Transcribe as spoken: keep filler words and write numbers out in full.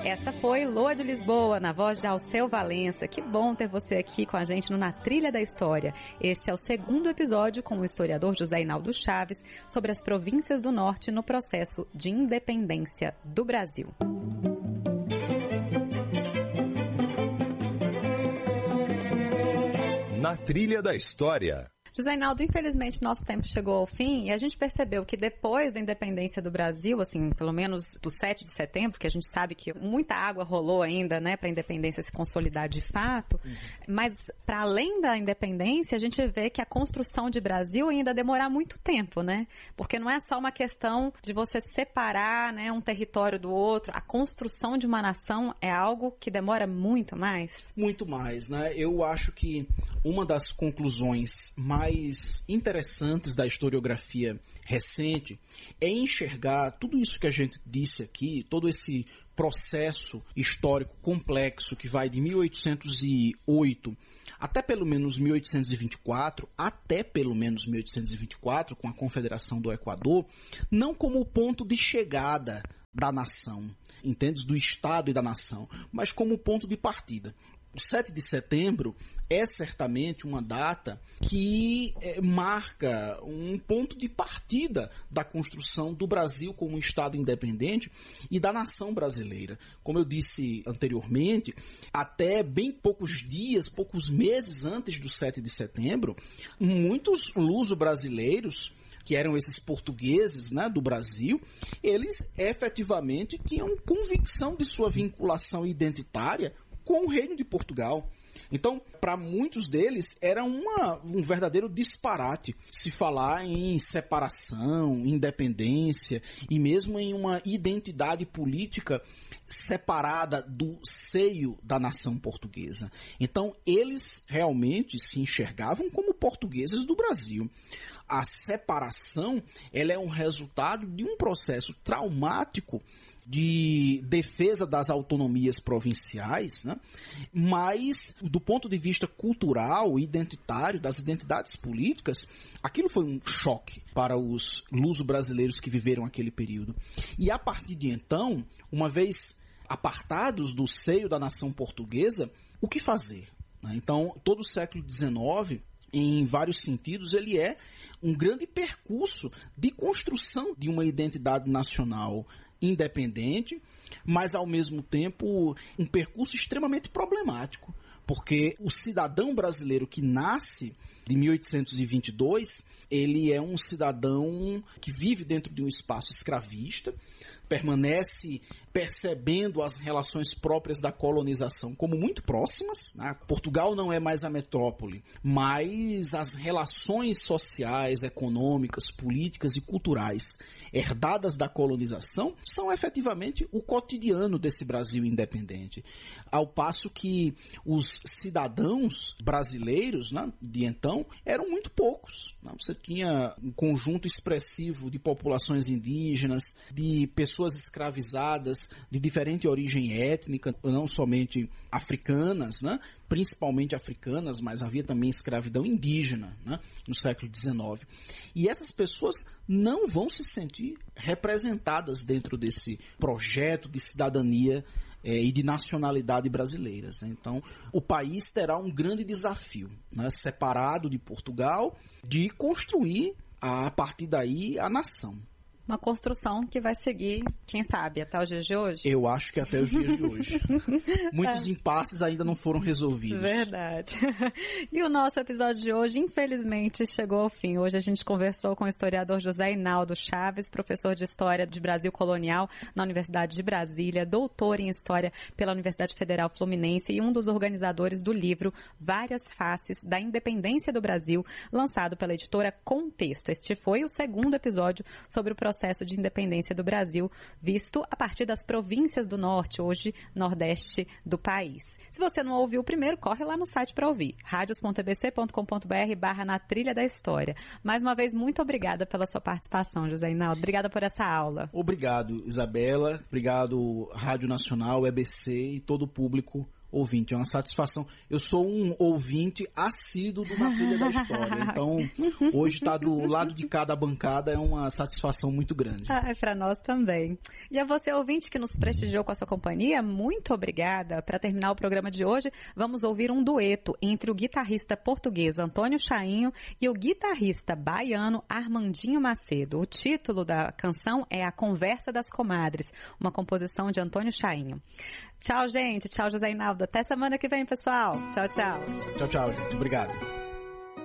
Esta foi Loa de Lisboa, na voz de Alceu Valença. Que bom ter você aqui com a gente no Na Trilha da História. Este é o segundo episódio com o historiador José Hinaldo Chaves sobre as províncias do Norte no processo de independência do Brasil. Na Trilha da História. José Hinaldo, infelizmente nosso tempo chegou ao fim e a gente percebeu que depois da independência do Brasil, assim, pelo menos do sete de setembro, que a gente sabe que muita água rolou ainda, né, para a independência se consolidar de fato, uhum. Mas para além da independência, a gente vê que a construção de Brasil ainda demora muito tempo, né? Porque não é só uma questão de você separar, né, um território do outro, a construção de uma nação é algo que demora muito mais. Muito mais, né? Eu acho que uma das conclusões mais mais interessantes da historiografia recente é enxergar tudo isso que a gente disse aqui, todo esse processo histórico complexo que vai de mil oitocentos e oito até pelo menos mil oitocentos e vinte e quatro, até pelo menos mil oitocentos e vinte e quatro, com a Confederação do Equador, não como o ponto de chegada da nação, entende? Do Estado e da nação, mas como o ponto de partida. O sete de setembro é certamente uma data que é, marca um ponto de partida da construção do Brasil como um Estado independente e da nação brasileira. Como eu disse anteriormente, até bem poucos dias, poucos meses antes do sete de setembro, muitos luso-brasileiros, que eram esses portugueses, né, do Brasil, eles efetivamente tinham convicção de sua vinculação identitária com o Reino de Portugal. Então, para muitos deles, era uma, um verdadeiro disparate se falar em separação, independência e mesmo em uma identidade política separada do seio da nação portuguesa. Então, eles realmente se enxergavam como portugueses do Brasil. A separação, ela é um resultado de um processo traumático de defesa das autonomias provinciais, né? Mas do ponto de vista cultural, identitário, das identidades políticas, aquilo foi um choque para os luso-brasileiros que viveram aquele período. E a partir de então, uma vez apartados do seio da nação portuguesa, o que fazer? Então, todo o século dezenove, em vários sentidos, ele é um grande percurso de construção de uma identidade nacional independente, mas ao mesmo tempo um percurso extremamente problemático, porque o cidadão brasileiro que nasce de mil oitocentos e vinte e dois, ele é um cidadão que vive dentro de um espaço escravista, permanece percebendo as relações próprias da colonização como muito próximas, né? Portugal não é mais a metrópole, mas as relações sociais, econômicas, políticas e culturais herdadas da colonização são efetivamente o cotidiano desse Brasil independente. Ao passo que os cidadãos brasileiros, né, de então, eram muito poucos, né? Você tinha um conjunto expressivo de populações indígenas, de pessoas escravizadas de diferente origem étnica, não somente africanas, né? Principalmente africanas, mas havia também escravidão indígena, né? No século dezenove. E essas pessoas não vão se sentir representadas dentro desse projeto de cidadania é, e de nacionalidade brasileiras, né? Então, o país terá um grande desafio, né? Separado de Portugal, de construir a partir daí a nação. Uma construção que vai seguir, quem sabe, até os dias de hoje? Eu acho que até os dias de hoje. Muitos impasses ainda não foram resolvidos. Verdade. E o nosso episódio de hoje, infelizmente, chegou ao fim. Hoje a gente conversou com o historiador José Hinaldo Chaves, professor de História de Brasil Colonial na Universidade de Brasília, doutor em História pela Universidade Federal Fluminense e um dos organizadores do livro Várias Faces da Independência do Brasil, lançado pela editora Contexto. Este foi o segundo episódio sobre o processo processo de independência do Brasil, visto a partir das províncias do norte, hoje nordeste do país. Se você não ouviu o primeiro, corre lá no site para ouvir, radios ponto e b c ponto com ponto b r barra na trilha da história. Mais uma vez, muito obrigada pela sua participação, José Hinaldo. Obrigada por essa aula. Obrigado, Isabela. Obrigado, Rádio Nacional, E B C e todo o público ouvinte. É uma satisfação. Eu sou um ouvinte assíduo do Na Trilha da História. Então, hoje estar do lado de cá da bancada é uma satisfação muito grande. Ah, é para nós também. E a você, ouvinte, que nos prestigiou com a sua companhia, muito obrigada. Para terminar o programa de hoje, vamos ouvir um dueto entre o guitarrista português Antônio Chainho e o guitarrista baiano Armandinho Macedo. O título da canção é A Conversa das Comadres, uma composição de Antônio Chainho. Tchau, gente. Tchau, José Inaldo. Até semana que vem, pessoal. Tchau, tchau. Tchau, tchau, gente. Obrigado.